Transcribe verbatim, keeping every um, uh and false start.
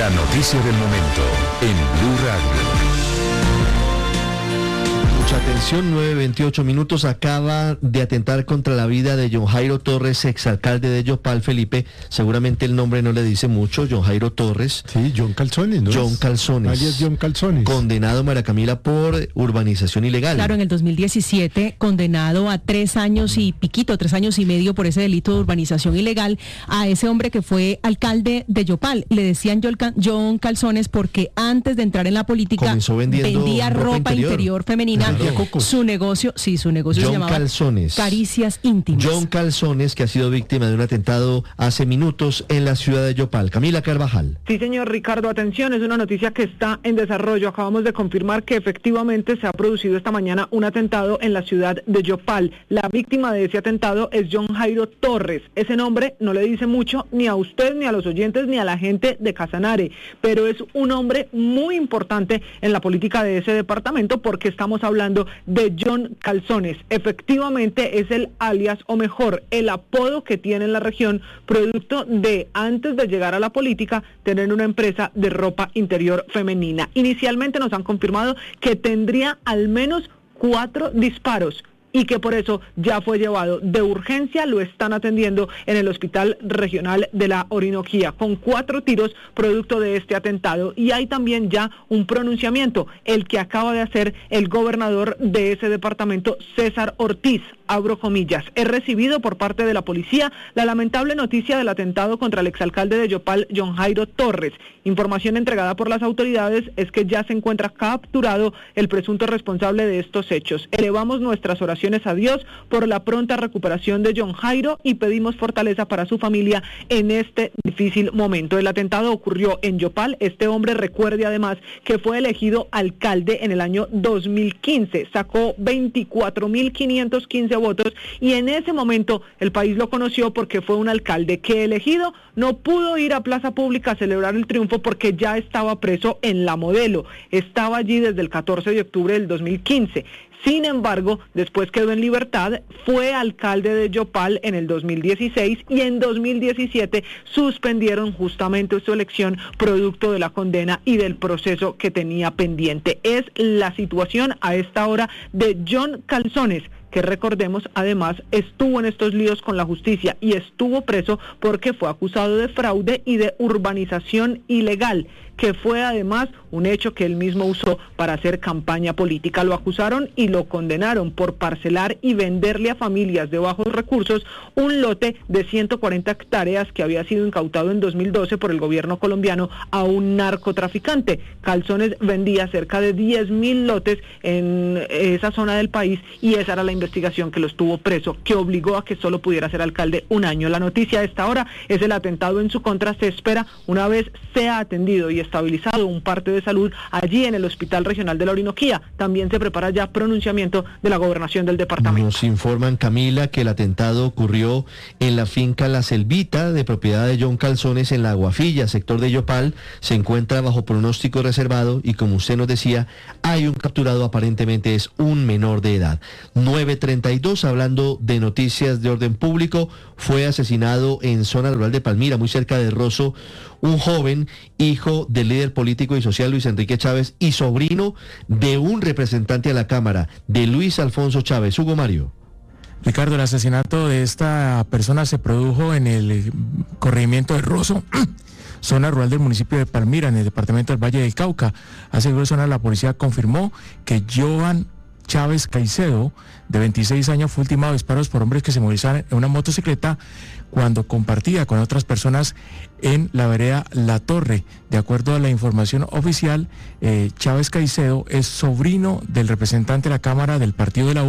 La noticia del momento en Blue Radio. Mucha atención, nueve veintiocho minutos. Acaba de atentar contra la vida de John Jairo Torres, exalcalde de Yopal, Felipe. Seguramente el nombre no le dice mucho, John Jairo Torres. Sí, John Calzones, ¿no? John Calzones. Alias John Calzones. Condenado, María Camila, por urbanización ilegal. Claro, en el dos mil diecisiete, condenado a tres años y piquito, tres años y medio por ese delito de urbanización ilegal, a ese hombre que fue alcalde de Yopal. Le decían John Calzones porque antes de entrar en la política comenzó vendiendo vendía ropa, ropa interior. interior femenina. Claro. Su negocio, sí, su negocio John se llamaba Calzones. Caricias Íntimas. John Calzones, que ha sido víctima de un atentado hace minutos en la ciudad de Yopal. Camila Carvajal. Sí, señor Ricardo, atención, es una noticia que está en desarrollo. Acabamos de confirmar que efectivamente se ha producido esta mañana un atentado en la ciudad de Yopal. La víctima de ese atentado es John Jairo Torres. Ese nombre no le dice mucho ni a usted, ni a los oyentes, ni a la gente de Casanare, pero es un hombre muy importante en la política de ese departamento porque estamos hablando de John Calzones. Efectivamente es el alias, o mejor, el apodo que tiene en la región, producto de, antes de llegar a la política, tener una empresa de ropa interior femenina. Inicialmente nos han confirmado que tendría al menos cuatro disparos y que por eso ya fue llevado de urgencia, lo están atendiendo en el Hospital Regional de la Orinoquía, con cuatro tiros producto de este atentado. Y hay también ya un pronunciamiento, el que acaba de hacer el gobernador de ese departamento, César Ortiz, abro comillas. He recibido por parte de la policía la lamentable noticia del atentado contra el exalcalde de Yopal, John Jairo Torres. Información entregada por las autoridades es que ya se encuentra capturado el presunto responsable de estos hechos. Elevamos nuestras oraciones a Dios por la pronta recuperación de John Jairo y pedimos fortaleza para su familia en este difícil momento. El atentado ocurrió en Yopal. Este hombre, recuerde además que fue elegido alcalde en el año dos mil quince, sacó veinticuatro mil quinientos quince votos y en ese momento el país lo conoció porque fue un alcalde que, elegido, no pudo ir a Plaza Pública a celebrar el triunfo porque ya estaba preso en La Modelo. Estaba allí desde el catorce de octubre del dos mil quince. Sin embargo, después quedó en libertad, fue alcalde de Yopal en el dos mil dieciséis y en dos mil diecisiete suspendieron justamente su elección producto de la condena y del proceso que tenía pendiente. Es la situación a esta hora de John Calzones, que recordemos además estuvo en estos líos con la justicia y estuvo preso porque fue acusado de fraude y de urbanización ilegal, que fue además un hecho que él mismo usó para hacer campaña política. Lo acusaron y lo condenaron por parcelar y venderle a familias de bajos recursos un lote de ciento cuarenta hectáreas que había sido incautado en dos mil doce por el gobierno colombiano a un narcotraficante. Calzones vendía cerca de diez mil lotes en esa zona del país y esa era la investigación que lo estuvo preso, que obligó a que solo pudiera ser alcalde un año. La noticia a esta hora es el atentado en su contra. Se espera, una vez sea atendido y estabilizado un parte de salud allí en el Hospital Regional de la Orinoquía, también se prepara ya pronunciamiento de la gobernación del departamento. Nos informan, Camila, que el atentado ocurrió en la finca La Selvita, de propiedad de John Calzones, en La Guafilla, sector de Yopal. Se encuentra bajo pronóstico reservado y, como usted nos decía, hay un capturado, aparentemente es un menor de edad. nueve treinta y dos, hablando de noticias de orden público, fue asesinado en zona rural de Palmira, muy cerca de Rosso, un joven, hijo del líder político y social Luis Enrique Chávez y sobrino de un representante a la Cámara, de Luis Alfonso Chávez. Hugo Mario. Ricardo, el asesinato de esta persona se produjo en el corregimiento de Rosso, zona rural del municipio de Palmira, en el departamento del Valle del Cauca. Hace dos horas la policía confirmó que Joan Chávez Caicedo, de veintiséis años, fue ultimado a disparos por hombres que se movilizaban en una motocicleta cuando compartía con otras personas en la vereda La Torre. De acuerdo a la información oficial, eh, Chávez Caicedo es sobrino del representante de la Cámara del Partido de la U